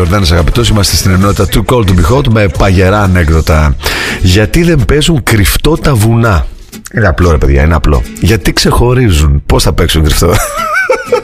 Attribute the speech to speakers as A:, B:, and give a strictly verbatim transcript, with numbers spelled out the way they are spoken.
A: Ιορδάνης αγαπητός. Είμαστε στην ενότητα Too Cold to Be Hot με παγερά ανέκδοτα. Γιατί δεν παίζουν κρυφτό τα βουνά? Είναι απλό ρε παιδιά, είναι απλό. Γιατί ξεχωρίζουν. Πώς θα παίξουν κρυφτό?